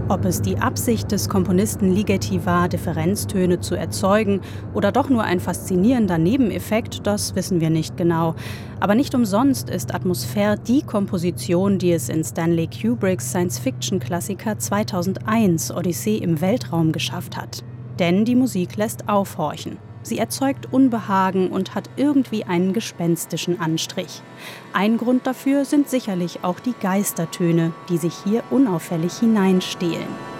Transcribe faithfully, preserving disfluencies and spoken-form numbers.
Ob es die Absicht des Komponisten Ligeti war, Differenztöne zu erzeugen oder doch nur ein faszinierender Nebeneffekt, das wissen wir nicht genau. Aber nicht umsonst ist Atmosphäre die Komposition, die es in Stanley Kubricks Science-Fiction-Klassiker zweitausendeins Odyssee im Weltraum geschafft hat. Denn die Musik lässt aufhorchen. Sie erzeugt Unbehagen und hat irgendwie einen gespenstischen Anstrich. Ein Grund dafür sind sicherlich auch die Geistertöne, die sich hier unauffällig hineinstehlen.